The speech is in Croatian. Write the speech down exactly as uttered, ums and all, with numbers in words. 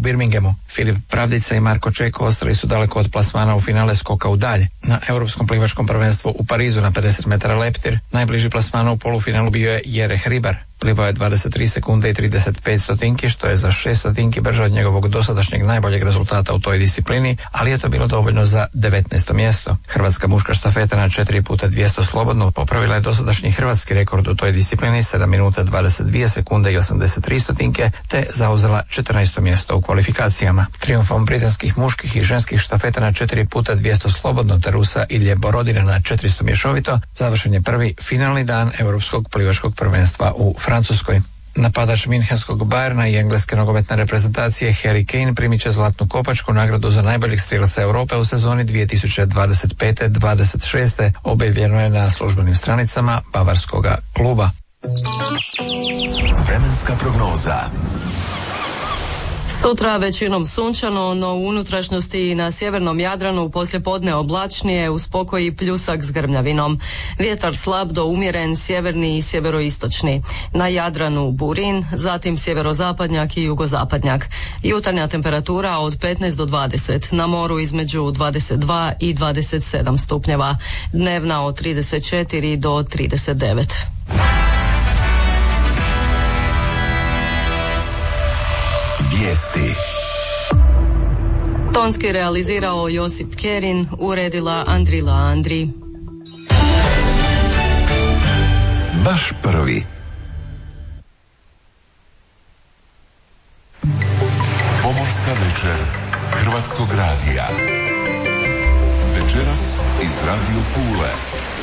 Birminghamu. Filip Pravdica i Marko Čeko ostali su daleko od plasmana u finale skoka u dalj. Na Europskom plivačkom prvenstvu u Parizu na pedeset metara leptir najbliži plasmana u polufinalu bio je Jere Hribar. Plivao je dvadeset tri sekunde i trideset pet stotinki, što je za šest stotinki brže od njegovog dosadašnjeg najboljeg rezultata u toj disciplini, ali je to bilo dovoljno za devetnaesto mjesto. Hrvatska muška štafeta na četiri puta dvjesto slobodno popravila je dosadašnji hrvatski rekord u toj disciplini sedam minuta dvadeset dvije sekunde i osamdeset tri stotinke, te zauzela četrnaesto mjesto u kvalifikacijama. Trijumfom britanskih muških i ženskih štafeta na četiri puta dvjesto slobodno te Rusa Ilje Borodina na četiristo mješovito završen je prvi finalni dan Europskog plivačkog prvenstva u Francuskoj. Napadač Minhenskog Bayerna i engleske nogometne reprezentacije Harry Kane primit će zlatnu kopačku, nagradu za najboljeg strelca Europe u sezoni dvije tisuće dvadeset pete dvadeset šeste. Objavljeno je na službenim stranicama bavarskoga kluba. Vremenska prognoza. Sutra većinom sunčano, no u unutrašnjosti i na sjevernom Jadranu poslijepodne oblačnije uz pokoji pljusak s grmljavinom. Vjetar slab do umjeren, sjeverni i sjeveroistočni. Na Jadranu burin, zatim sjeverozapadnjak i jugozapadnjak. Jutarnja temperatura od petnaest do dvadeset, na moru između dvadeset dva i dvadeset sedam stupnjeva. Dnevna od trideset četiri do trideset devet. Vijesti. Tonski realizirao Josip Kerin, uredila Andrila Andri. Baš prvi. Pomorska večer Hrvatskog radija. Večeras iz Radio Pule.